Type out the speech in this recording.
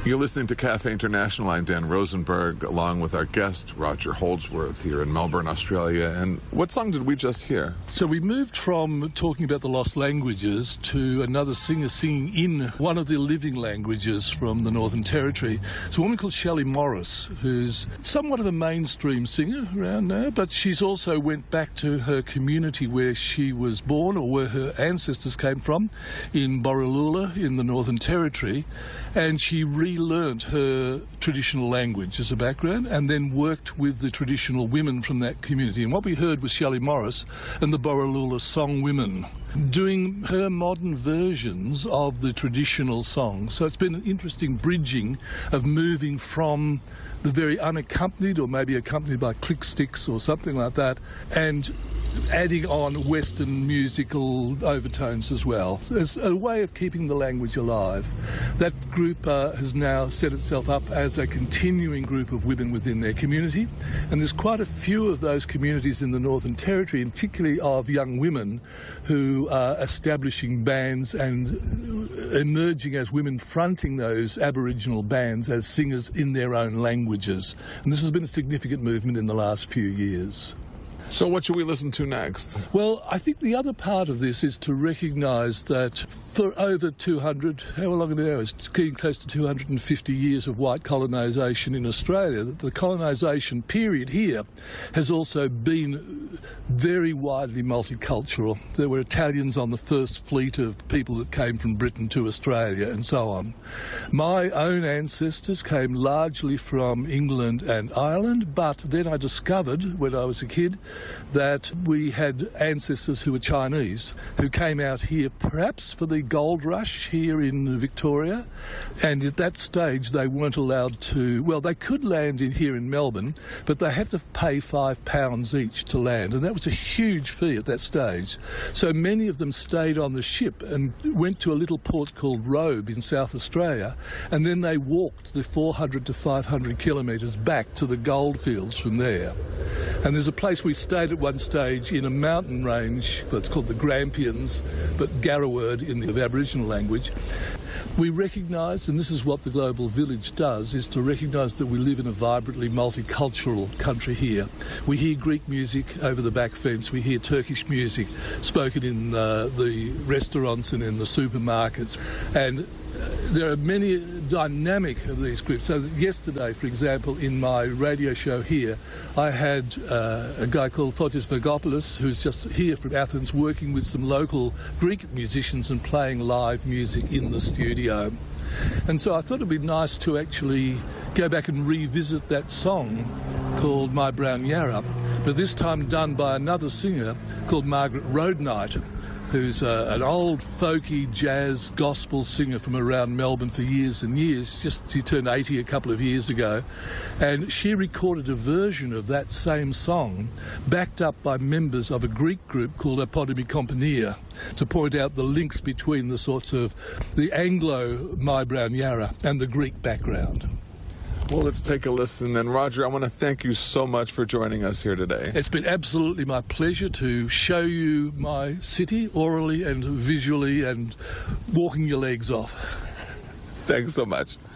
You're listening to Cafe International. I'm Dan Rosenberg, along with our guest, Roger Holdsworth, here in Melbourne, Australia. And what song did we just hear? So we moved from talking about the lost languages to another singer singing in one of the living languages from the Northern Territory. It's a woman called Shelley Morris, who's somewhat of a mainstream singer around now, but she's also went back to her community where she was born, or where her ancestors came from, in Borroloola in the Northern Territory, and she relearnt her traditional language as a background and then worked with the traditional women from that community. And what we heard was Shelley Morris and the Borroloola Song Women doing her modern versions of the traditional songs. So it's been an interesting bridging of moving from the very unaccompanied, or maybe accompanied by click sticks or something like that, and adding on Western musical overtones as well, as a way of keeping the language alive. That group has now set itself up as a continuing group of women within their community, and there's quite a few of those communities in the Northern Territory, and particularly of young women who are establishing bands and emerging as women fronting those Aboriginal bands as singers in their own languages. And this has been a significant movement in the last few years. So what should we listen to next? Well, I think the other part of this is to recognise that for over 200, how long now? It's getting close to 250 years of white colonisation in Australia, that the colonisation period here has also been very widely multicultural. There were Italians on the first fleet of people that came from Britain to Australia and so on. My own ancestors came largely from England and Ireland, but then I discovered when I was a kid that we had ancestors who were Chinese, who came out here perhaps for the gold rush here in Victoria, and at that stage they weren't allowed to, well, they could land in here in Melbourne, but they had to pay £5 each to land, and that was a huge fee at that stage. So many of them stayed on the ship and went to a little port called Robe in South Australia, and then they walked the 400 to 500 kilometres back to the goldfields from there. And there's a place we stayed at one stage in a mountain range that's called the Grampians, but Garraword in the Aboriginal language. We recognise, and this is what the Global Village does, is to recognise that we live in a vibrantly multicultural country here. We hear Greek music over the back fence, we hear Turkish music spoken in the restaurants and in the supermarkets, and there are many dynamic of these groups. So yesterday, for example, in my radio show here, I had a guy called Fotis Vagopoulos, who's just here from Athens, working with some local Greek musicians and playing live music in the studio. And so I thought it'd be nice to actually go back and revisit that song called My Brown Yarra, but this time done by another singer called Margaret Roadnight, who's an old folky jazz gospel singer from around Melbourne for years and years. She turned 80 a couple of years ago, and she recorded a version of that same song backed up by members of a Greek group called Apodemi Kompania, to point out the links between the sorts of the Anglo My Brown Yarra and the Greek background. Well, let's take a listen. And Roger, I want to thank you so much for joining us here today. It's been absolutely my pleasure to show you my city orally and visually and walking your legs off. Thanks so much.